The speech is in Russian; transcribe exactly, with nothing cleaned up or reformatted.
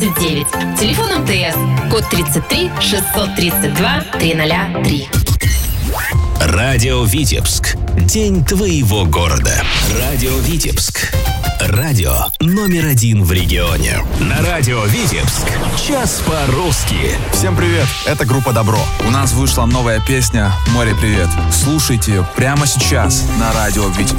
тридцать девять. Телефон эм тэ эс. Код тридцать три шестьсот тридцать два триста три. Радио Витебск. День твоего города. Радио Витебск. Радио номер один в регионе. На радио Витебск. Час по-русски. Всем привет, это группа Добро. У нас вышла новая песня «Море, привет». Слушайте ее прямо сейчас на радио Витебск.